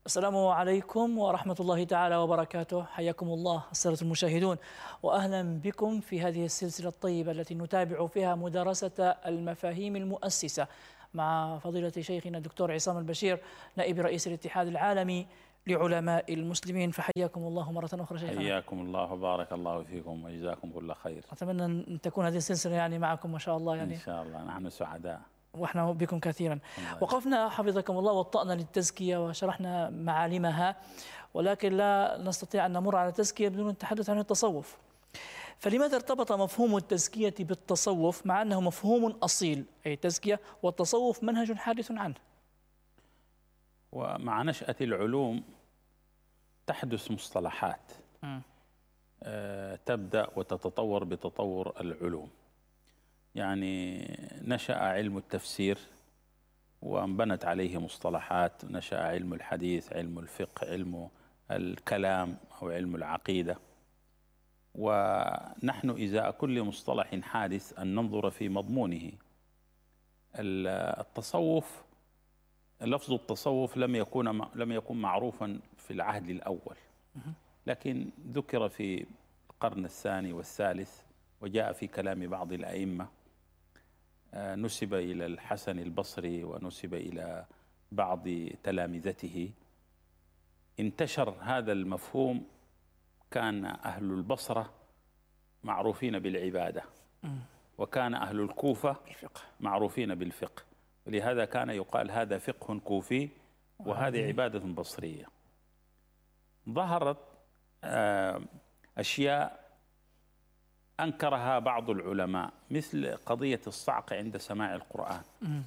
السلام عليكم ورحمة الله تعالى وبركاته. حياكم الله السادة المشاهدون، وأهلا بكم في هذه السلسلة الطيبة التي نتابع فيها مدرسة المفاهيم المؤسسة مع فضيلة شيخنا الدكتور عصام البشير نائب رئيس الاتحاد العالمي لعلماء المسلمين. فحياكم الله مرة أخرى شيخنا. حياكم الله وبارك الله فيكم وجزاكم كل خير. أتمنى أن تكون هذه السلسلة معكم ما شاء الله إن شاء الله نحن سعداء واحنا بكم كثيرا. وقفنا حفظكم الله وطأنا للتزكية وشرحنا معالمها، ولكن لا نستطيع أن نمر على التزكية بدون التحدث عن التصوف. فلماذا ارتبط مفهوم التزكية بالتصوف مع أنه مفهوم أصيل أي التزكية، والتصوف منهج حادث عنه؟ ومع نشأة العلوم تحدث مصطلحات تبدأ وتتطور بتطور العلوم. يعني نشأ علم التفسير وانبنت عليه مصطلحات، نشأ علم الحديث، علم الفقه، علم الكلام أو علم العقيدة. ونحن إزاء كل مصطلح حادث أن ننظر في مضمونه. التصوف، لفظ التصوف لم يكن معروفا في العهد الأول، لكن ذكر في القرن الثاني والثالث، وجاء في كلام بعض الأئمة، نسب إلى الحسن البصري ونسب إلى بعض تلامذته. انتشر هذا المفهوم، كان أهل البصرة معروفين بالعبادة، وكان أهل الكوفة معروفين بالفقه، ولهذا كان يقال هذا فقه كوفي وهذه عبادة بصرية. ظهرت أشياء أنكرها بعض العلماء، مثل قضية الصعق عند سماع القرآن،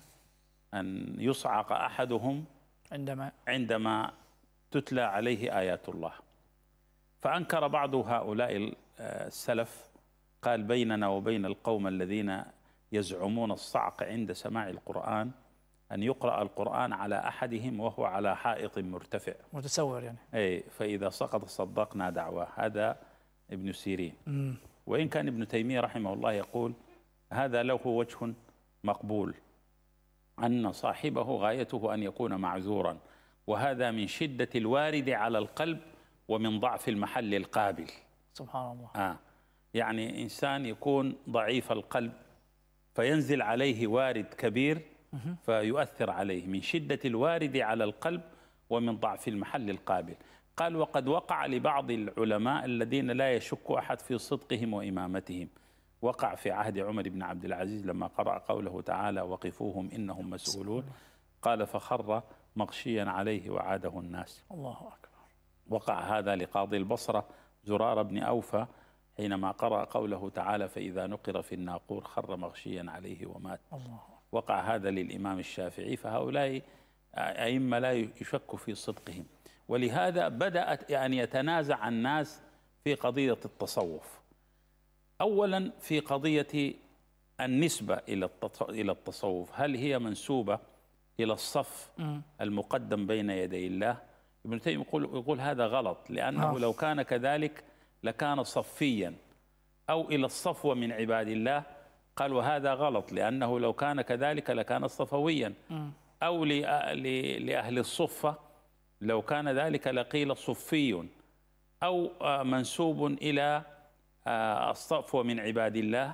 أن يصعق أحدهم عندما تتلى عليه آيات الله. فأنكر بعض هؤلاء السلف، قال بيننا وبين القوم الذين يزعمون الصعق عند سماع القرآن أن يقرأ القرآن على أحدهم وهو على حائط مرتفع متسور، يعني أي فإذا سقط صدقنا دعواه. هذا ابن سيرين. وإن كان ابن تيمية رحمه الله يقول هذا له وجه مقبول، أن صاحبه غايته أن يكون معذورا، وهذا من شدة الوارد على القلب ومن ضعف المحل القابل. سبحان الله. يعني إنسان يكون ضعيف القلب فينزل عليه وارد كبير فيؤثر عليه، من شدة الوارد على القلب ومن ضعف المحل القابل. قال وقد وقع لبعض العلماء الذين لا يشك أحد في صدقهم وإمامتهم، وقع في عهد عمر بن عبد العزيز لما قرأ قوله تعالى وقفوهم إنهم مسؤولون، قال فخر مغشيا عليه وعاده الناس. الله أكبر. وقع هذا لقاضي البصرة زرار بن أوفى حينما قرأ قوله تعالى فإذا نقر في الناقور خر مغشيا عليه ومات. الله. وقع هذا للإمام الشافعي. فهؤلاء أئمة لا يشك في صدقهم، ولهذا بدأت يعني يتنازع الناس في قضية التصوف. أولا في قضية النسبة إلى التصوف، هل هي منسوبة إلى الصف المقدم بين يدي الله؟ ابن تيمية يقول هذا غلط، لأنه لو كان كذلك لكان صفيا، أو إلى الصفوة من عباد الله، قال وهذا غلط لأنه لو كان كذلك لكان صفويا، أو لأهل الصفة لو كان ذلك لقيل صفي، أو منسوب إلى الصفوة من عباد الله.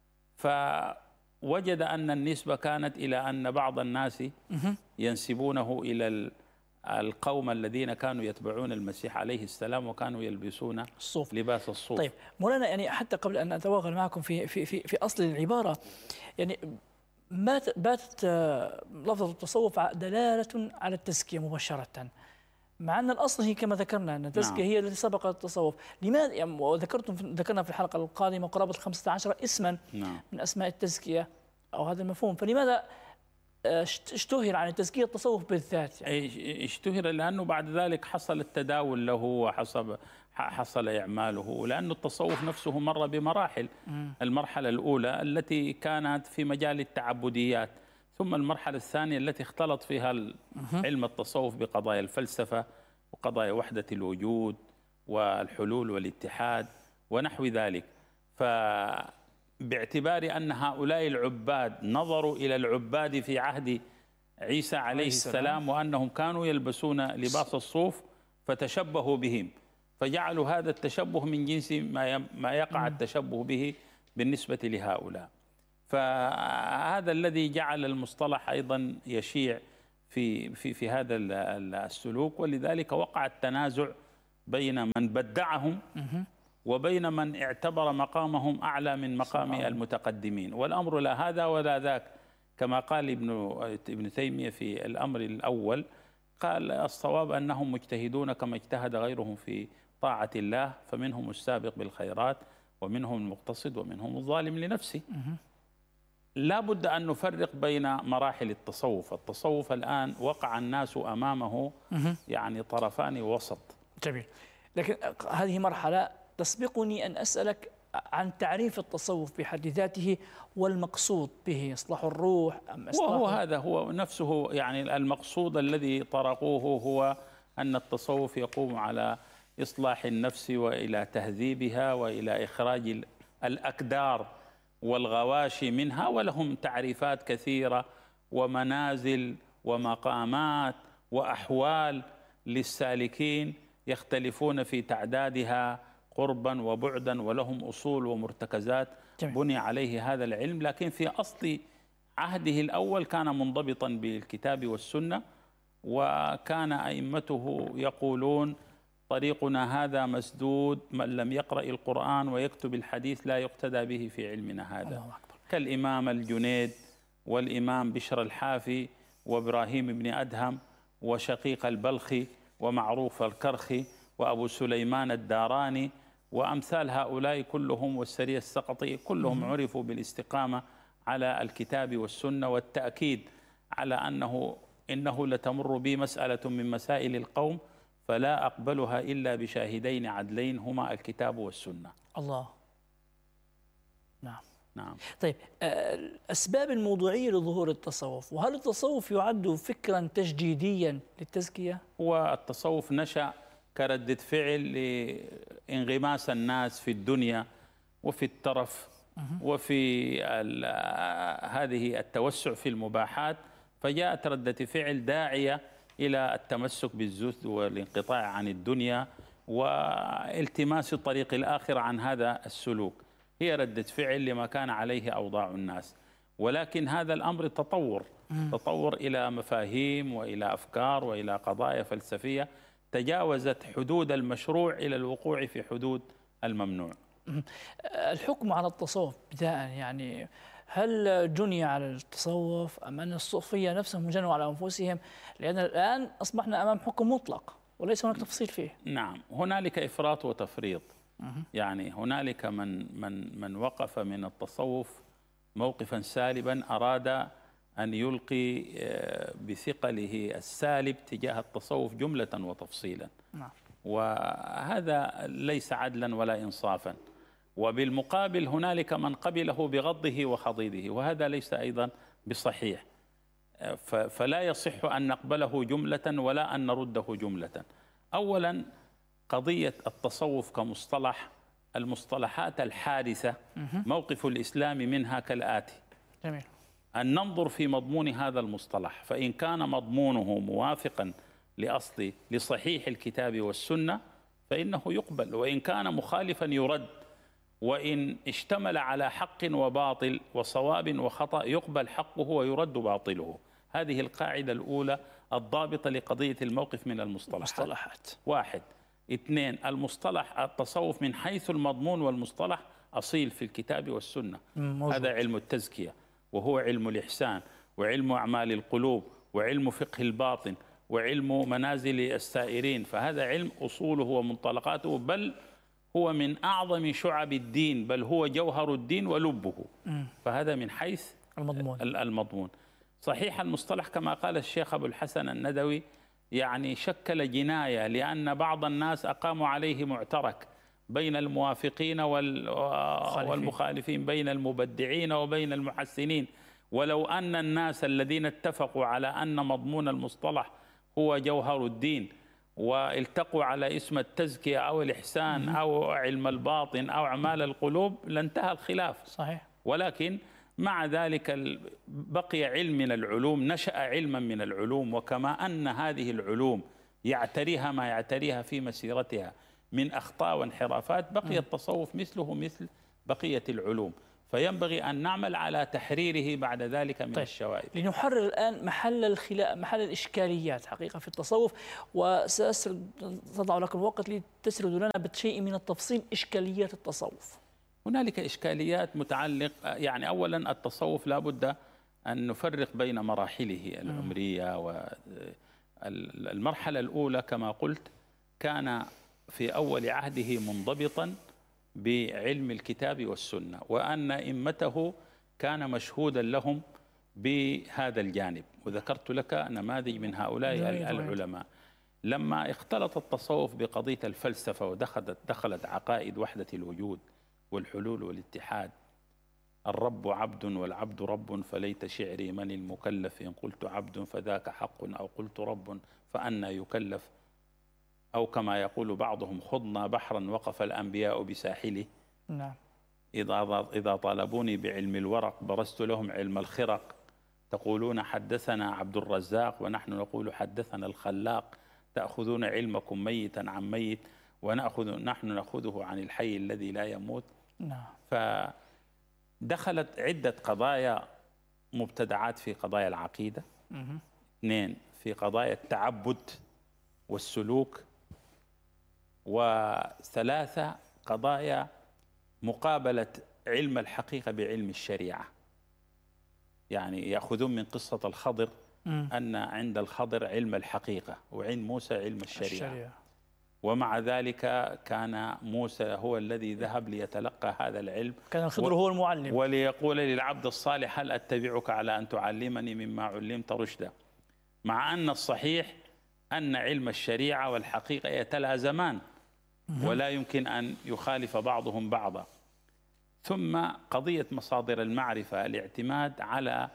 فوجد أن النسبة كانت إلى أن بعض الناس ينسبونه إلى القوم الذين كانوا يتبعون المسيح عليه السلام وكانوا يلبسون الصوف، لباس الصوف. طيب مولانا، يعني حتى قبل أن أتوغل معكم في أصل العبارة، يعني باتت لفظة التصوف دلالة على التزكية مباشرة، مع أن الأصل هي كما ذكرنا أن التزكية هي التي سبقت التصوف. لماذا؟ يعني ذكرنا في الحلقة القادمة قرابة 15 اسما من أسماء التزكية أو هذا المفهوم، فلماذا اشتهر عن التزكية التصوف بالذات؟ يعني اشتهر لأنه بعد ذلك حصل التداول له وحصل إعماله، لأن التصوف نفسه مر بمراحل. المرحلة الأولى التي كانت في مجال التعبديات، ثم المرحلة الثانية التي اختلط فيها علم التصوف بقضايا الفلسفة وقضايا وحدة الوجود والحلول والاتحاد ونحو ذلك. باعتبار أن هؤلاء العباد نظروا إلى العباد في عهد عيسى عليه السلام وأنهم كانوا يلبسون لباس الصوف فتشبهوا بهم، فجعلوا هذا التشبه من جنس ما يقع التشبه به بالنسبة لهؤلاء. فهذا الذي جعل المصطلح أيضا يشيع في هذا السلوك، ولذلك وقع التنازع بين من بدعهم وبين من اعتبر مقامهم أعلى من مقام المتقدمين، والأمر لا هذا ولا ذاك. كما قال ابن تيمية في الأمر الأول، قال الصواب أنهم مجتهدون كما اجتهد غيرهم في طاعة الله، فمنهم السابق بالخيرات ومنهم المقتصد ومنهم الظالم لنفسه. لا بد أن نفرق بين مراحل التصوف. التصوف الآن وقع الناس أمامه يعني طرفان ووسط. جميل. لكن هذه مرحلة تسبقني أن أسألك عن تعريف التصوف بحد ذاته والمقصود به، إصلاح الروح أم إصلاح؟ وهو هذا هو نفسه، يعني المقصود الذي طرقوه هو أن التصوف يقوم على إصلاح النفس وإلى تهذيبها وإلى إخراج الأكدار والغواشي منها، ولهم تعريفات كثيرة ومنازل ومقامات وأحوال للسالكين يختلفون في تعدادها قربا وبعدا، ولهم أصول ومرتكزات بني عليه هذا العلم. لكن في أصل عهده الأول كان منضبطا بالكتاب والسنة، وكان أئمته يقولون طريقنا هذا مسدود، من لم يقرأ القرآن ويكتب الحديث لا يقتدى به في علمنا هذا. كالإمام الجنيد والإمام بشر الحافي وإبراهيم بن أدهم وشقيق البلخي ومعروف الكرخي وأبو سليمان الداراني وأمثال هؤلاء كلهم، والسري السقطي، كلهم عرفوا بالاستقامة على الكتاب والسنة والتأكيد على إنه لتمر بي مسألة من مسائل القوم فلا أقبلها إلا بشاهدين عدلين هما الكتاب والسنة. الله. نعم. نعم. طيب، الأسباب الموضوعية لظهور التصوف، وهل التصوف يعد فكرا تجديديا للتزكية؟ هو التصوف نشأ كردة فعل لانغماس الناس في الدنيا وفي الترف وفي هذه التوسع في المباحات، فجاءت ردة فعل داعية إلى التمسك بالزهد والانقطاع عن الدنيا والتماس الطريق الآخر عن هذا السلوك. هي ردة فعل لما كان عليه أوضاع الناس، ولكن هذا الأمر تطور إلى مفاهيم وإلى أفكار وإلى قضايا فلسفية تجاوزت حدود المشروع إلى الوقوع في حدود الممنوع. الحكم على التصوف بداء، يعني هل جني على التصوف أم أن الصوفية نفسهم جنوا على أنفسهم؟ لأن الآن أصبحنا أمام حكم مطلق وليس هناك تفصيل فيه. نعم، هنالك إفراط وتفريط. يعني هنالك من وقف من التصوف موقفا سالبا، أراد أن يلقي بثقله السالب تجاه التصوف جملة وتفصيلا. وهذا ليس عدلا ولا إنصافا. وبالمقابل هنالك من قبله بغضه وخضيضه، وهذا ليس أيضا بصحيح. فلا يصح أن نقبله جملة ولا أن نرده جملة. أولا، قضية التصوف كمصطلح، المصطلحات الحادثة موقف الإسلام منها كالآتي. جميل. أن ننظر في مضمون هذا المصطلح، فإن كان مضمونه موافقا لصحيح الكتاب والسنة فإنه يقبل، وإن كان مخالفا يرد، وإن اشتمل على حق وباطل وصواب وخطأ يقبل حقه ويرد باطله. هذه القاعدة الأولى الضابطة لقضية الموقف من المصطلحات. واحد. اثنين، المصطلح التصوف من حيث المضمون والمصطلح أصيل في الكتاب والسنة. هذا علم التزكية، وهو علم الإحسان، وعلم أعمال القلوب، وعلم فقه الباطن، وعلم منازل السائرين. فهذا علم أصوله ومنطلقاته، بل هو من أعظم شعب الدين، بل هو جوهر الدين ولبه. فهذا من حيث المضمون. صحيح المصطلح كما قال الشيخ أبو الحسن الندوي يعني شكل جناية، لأن بعض الناس أقاموا عليه معترك بين الموافقين والمخالفين، بين المبدعين وبين المحسنين. ولو أن الناس الذين اتفقوا على أن مضمون المصطلح هو جوهر الدين والتقوا على اسم التزكية أو الإحسان أو علم الباطن أو أعمال القلوب لانتهى الخلاف. صحيح. ولكن مع ذلك بقي علم من العلوم، نشأ علما من العلوم، وكما أن هذه العلوم يعتريها ما يعتريها في مسيرتها من أخطاء وانحرافات، بقي التصوف مثله مثل بقية العلوم، فينبغي أن نعمل على تحريره بعد ذلك من الشوائب. لنحرر الآن محل الإشكاليات حقيقة في التصوف، وسأضع لكم وقت لتسردوا لنا بشيء من التفصيل إشكاليات التصوف. هنالك إشكاليات متعلق، يعني أولا التصوف لا بد أن نفرق بين مراحله العمرية. والمرحلة الأولى كما قلت كان في أول عهده منضبطا بعلم الكتاب والسنة، وأن أئمته كان مشهودا لهم بهذا الجانب، وذكرت لك نماذج من هؤلاء العلماء. لما اختلط التصوف بقضية الفلسفة ودخلت عقائد وحدة الوجود والحلول والاتحاد، الرب عبد والعبد رب، فليت شعري من المكلف، إن قلت عبد فذاك حق، أو قلت رب فأنا يكلف، أو كما يقول بعضهم خضنا بحرا وقف الأنبياء بساحله. نعم. إذا طالبوني بعلم الورق برزت لهم علم الخرق، تقولون حدثنا عبد الرزاق ونحن نقول حدثنا الخلاق، تأخذون علمكم ميتا عن ميت نحن نأخذه عن الحي الذي لا يموت. نعم. فدخلت عدة قضايا مبتدعات في قضايا العقيدة، اثنين في قضايا التعبد والسلوك، وثلاثة قضايا مقابلة علم الحقيقة بعلم الشريعة. يعني يأخذون من قصة الخضر أن عند الخضر علم الحقيقة وعند موسى علم الشريعة. ومع ذلك كان موسى هو الذي ذهب ليتلقى هذا العلم، كان الخضر هو المعلم، وليقول للعبد الصالح هل أتبعك على أن تعلمني مما علمت رشدا، مع أن الصحيح أن علم الشريعة والحقيقة يتلازمان ولا يمكن أن يخالف بعضهم بعضا. ثم قضية مصادر المعرفة، الاعتماد على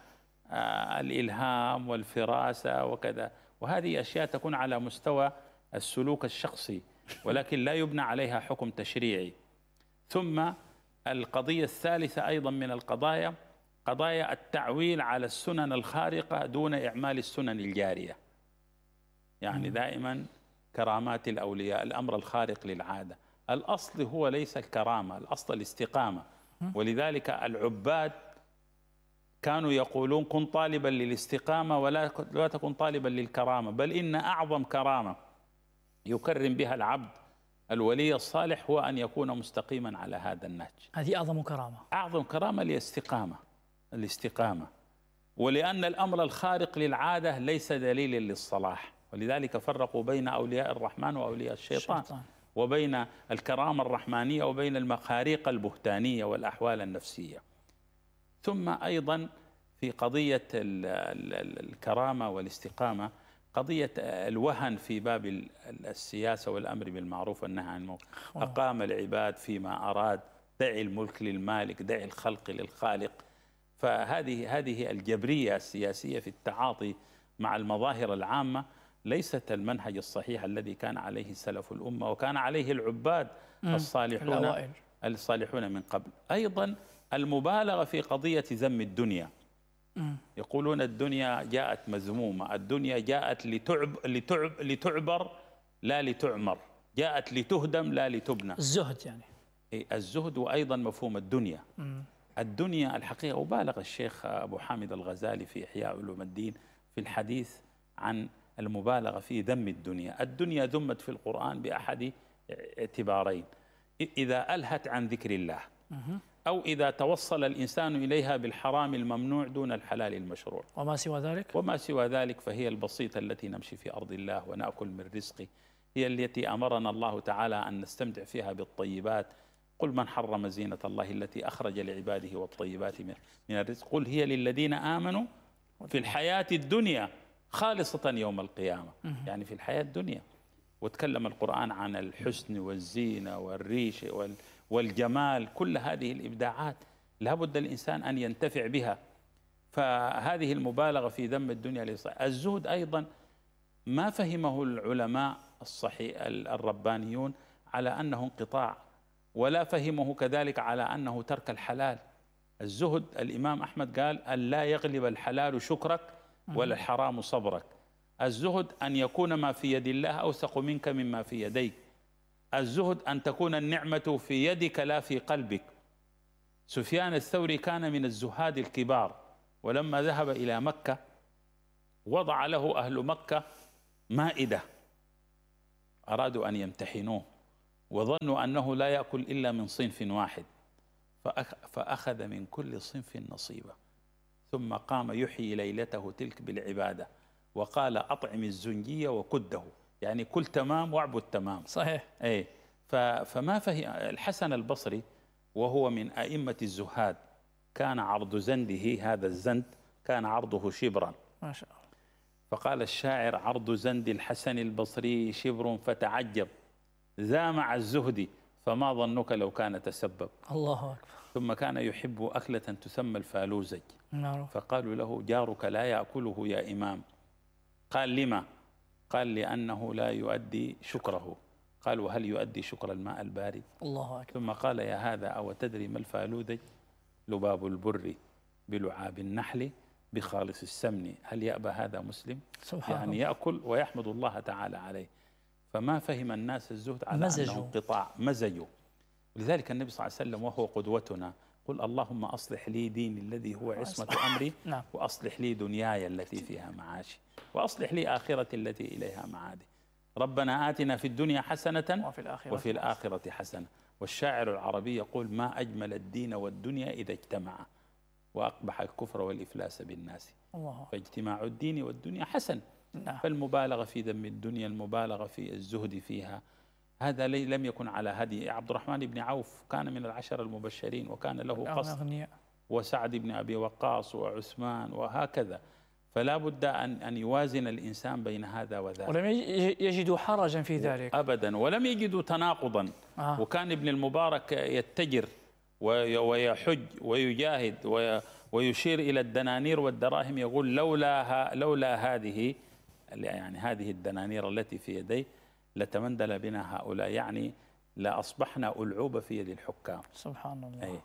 الإلهام والفراسة وكذا، وهذه أشياء تكون على مستوى السلوك الشخصي ولكن لا يبنى عليها حكم تشريعي. ثم القضية الثالثة أيضا من القضايا قضايا التعويل على السنن الخارقة دون إعمال السنن الجارية. يعني دائما كرامات الأولياء، الأمر الخارق للعادة، الأصل هو ليس الكرامة، الأصل الاستقامة. ولذلك العباد كانوا يقولون كن طالبا للاستقامة ولا تكن طالبا للكرامة، بل إن أعظم كرامة يكرم بها العبد الولي الصالح هو أن يكون مستقيما على هذا النهج. هذه أعظم كرامة، أعظم كرامة الاستقامة. ولأن الأمر الخارق للعادة ليس دليلا للصلاح، ولذلك فرقوا بين أولياء الرحمن وأولياء الشيطان، وبين الكرامة الرحمانية وبين المخاريق البهتانية والأحوال النفسية. ثم أيضا في قضية الكرامة والاستقامة قضية الوهن في باب السياسة والأمر بالمعروف والنهي عن المنكر. أقام العباد فيما أراد، دع الملك للمالك، دع الخلق للخالق. فهذه الجبرية السياسية في التعاطي مع المظاهر العامة ليست المنهج الصحيح الذي كان عليه سلف الأمة وكان عليه العباد الصالحون من قبل. أيضا المبالغة في قضية ذم الدنيا، يقولون الدنيا جاءت مذمومة، الدنيا جاءت لتعبر لا لتعمر، جاءت لتهدم لا لتبنى. الزهد يعني الزهد، وأيضا مفهوم الدنيا. الدنيا الحقيقة، وبالغ الشيخ أبو حامد الغزالي في إحياء علوم الدين في الحديث عن المبالغة في ذم الدنيا. الدنيا ذمت في القرآن بأحد اعتبارين: إذا ألهت عن ذكر الله، أو إذا توصل الإنسان إليها بالحرام الممنوع دون الحلال المشروع. وما سوى ذلك فهي البسيطة التي نمشي في أرض الله ونأكل من رزقه، هي التي أمرنا الله تعالى أن نستمتع فيها بالطيبات. قل من حرم زينة الله التي أخرج لعباده والطيبات من الرزق، قل هي للذين آمنوا في الحياة الدنيا خالصة يوم القيامة. يعني في الحياة الدنيا. وتكلم القرآن عن الحسن والزينة والريش والجمال، كل هذه الإبداعات لابد الإنسان أن ينتفع بها. فهذه المبالغة في ذم الدنيا للصحيح. الزهد أيضا ما فهمه العلماء الصحيح الربانيون على أنه انقطاع، ولا فهمه كذلك على أنه ترك الحلال، الزهد الإمام أحمد قال أن لا يغلب الحلال شكرك ولا الحرام صبرك. الزهد أن يكون ما في يد الله أوثق منك مما في يديك. الزهد أن تكون النعمة في يدك لا في قلبك. سفيان الثوري كان من الزهاد الكبار، ولما ذهب إلى مكة وضع له أهل مكة مائدة، أرادوا أن يمتحنوه وظنوا أنه لا يأكل إلا من صنف واحد، فأخذ من كل صنف نصيبا، ثم قام يحيي ليلته تلك بالعبادة وقال أطعم الزنجية وكده، يعني كل تمام واعبد تمام. صحيح. أي فما فهم الحسن البصري وهو من أئمة الزهاد، كان عرض زنده، هذا الزند كان عرضه شبرا، ما شاء الله. فقال الشاعر: عرض زند الحسن البصري شبر فتعجب، ذا مع الزهد فما ظنك لو كان تسبب. الله أكبر. ثم كان يحب أكلة تسمى الفالوزج، فقالوا له: جارك لا يأكله يا إمام. قال: لما؟ قال: لأنه لا يؤدي شكره. قال: وهل يؤدي شكر الماء البارد؟ الله أكبر. ثم قال: يا هذا أو تدري ما الفالوذج؟ لباب البر بلعاب النحل بخالص السمن، هل يأبى هذا مسلم؟ سبحان يعني الله. يأكل ويحمد الله تعالى عليه. فما فهم الناس الزهد على مزجوا. أنه انقطاع، مزجوا. لذلك النبي صلى الله عليه وسلم وهو قدوتنا قل: اللهم أصلح لي ديني الذي هو عصمة أمري، نعم. وأصلح لي دنياي التي فيها معاشي، وأصلح لي آخرتي التي إليها معادي. ربنا آتنا في الدنيا حسنة وفي الآخرة حسنة. والشاعر العربي يقول: ما أجمل الدين والدنيا إذا اجتمعا، وأقبح الكفر والإفلاس بالناس. فاجتماع الدين والدنيا حسن. نعم. فالمبالغة في ذم الدنيا، المبالغة في الزهد فيها، هذا لم يكن على هدي. عبد الرحمن بن عوف كان من العشر المبشرين وكان له قصد، وسعد بن أبي وقاص وعثمان وهكذا. فلا بد أن يوازن الإنسان بين هذا وذاك. ولم يجدوا حرجا في ذلك أبدا، ولم يجدوا تناقضا. وكان ابن المبارك يتجر ويحج ويجاهد ويشير إلى الدنانير والدراهم، يقول: لولا هذه، يعني هذه الدنانير التي في يدي، لتمندل بنا هؤلاء، يعني لأصبحنا ألعوب في يد الحكام. سبحان الله. أي.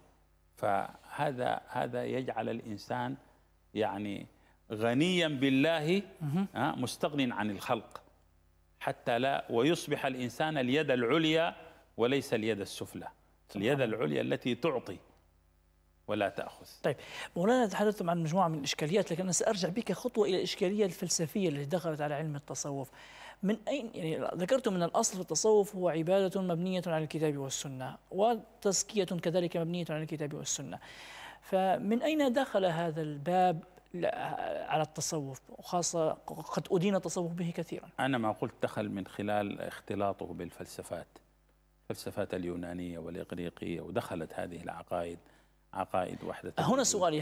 فهذا يجعل الإنسان يعني غنيا بالله مستغن عن الخلق، حتى لا ويصبح الإنسان اليد العليا وليس اليد السفلى، اليد العليا التي تعطي ولا تأخذ. طيب مولانا، تحدثتم عن مجموعة من الإشكاليات، لكن أنا سأرجع بك خطوة إلى الإشكالية الفلسفية التي دخلت على علم التصوف. من أين، يعني ذكرتم من الأصل في التصوف هو عبادة مبنية على الكتاب والسنة، وتزكية كذلك مبنية على الكتاب والسنة. فمن أين دخل هذا الباب على التصوف، وخاصة قد أدين التصوف به كثيرا؟ أنا ما قلت دخل من خلال اختلاطه بالفلسفات، الفلسفات اليونانية والإغريقية، ودخلت هذه العقائد، عقائد وحدة. هنا سؤالي: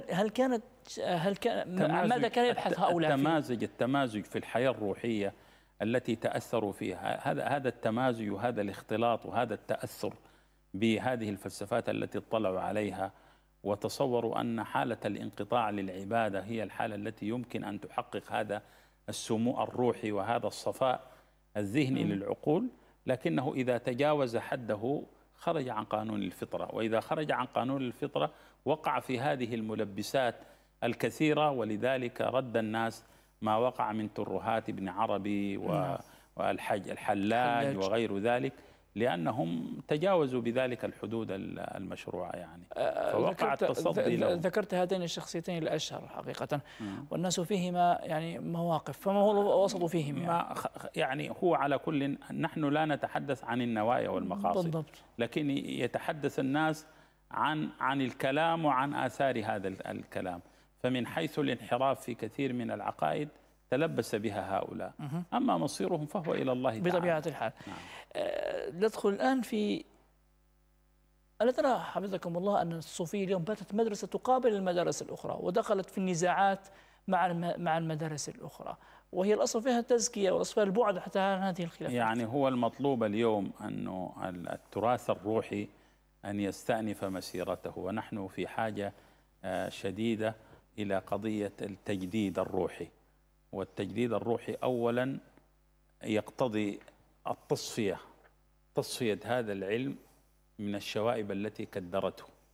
ماذا كان يبحث هؤلاء فيه؟ التمازج في الحياة الروحية التي تأثروا فيها، هذا التمازج وهذا الاختلاط وهذا التأثر بهذه الفلسفات التي اطلعوا عليها، وتصوروا أن حالة الانقطاع للعبادة هي الحالة التي يمكن أن تحقق هذا السمو الروحي وهذا الصفاء الذهني للعقول، لكنه إذا تجاوز حده خرج عن قانون الفطرة، وإذا خرج عن قانون الفطرة وقع في هذه الملبسات الكثيرة. ولذلك رد الناس ما وقع من ترهات ابن عربي الحلاج وغير ذلك، لأنهم تجاوزوا بذلك الحدود المشروعة يعني، فوقع التصدي له. ذكرت هاتين الشخصيتين الأشهر حقيقة، والناس فيهما يعني مواقف، فما هو الوسط فيهم؟ يعني هو على كل، نحن لا نتحدث عن النوايا والمقاصد بالضبط، لكن يتحدث الناس عن الكلام وعن آثار هذا الكلام. فمن حيث الانحراف في كثير من العقائد تلبس بها هؤلاء، أما مصيرهم فهو إلى الله تعالى بطبيعة الحال. نعم. ندخل الآن في، ألا ترى حفظكم الله أن الصوفية اليوم باتت مدرسة تقابل المدارس الأخرى، ودخلت في النزاعات مع المدارس الأخرى، وهي الأصل فيها التزكية والأصل فيها البعد حتى عن هذه الخلافات. يعني هو المطلوب اليوم أنه التراث الروحي أن يستأنف مسيرته، ونحن في حاجة شديدة إلى قضية التجديد الروحي. والتجديد الروحي أولا يقتضي تصفية هذا العلم من الشوائب التي كدرته،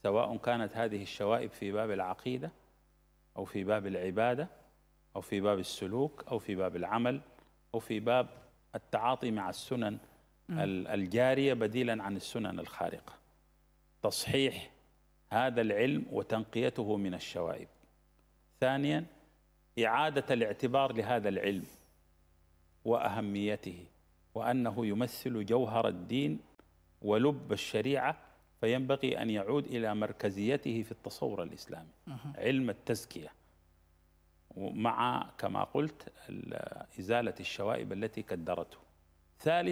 سواء كانت هذه الشوائب في باب العقيدة أو في باب العبادة أو في باب السلوك أو في باب العمل أو في باب التعاطي مع السنن الجارية بديلا عن السنن الخارقة. تصحيح هذا العلم وتنقيته من الشوائب. ثانيا، إعادة الاعتبار لهذا العلم وأهميته، وأنه يمثل جوهر الدين ولب الشريعة، فينبغي أن يعود إلى مركزيته في التصور الإسلامي. علم التزكية مع كما قلت إزالة الشوائب التي كدرته. ثالثا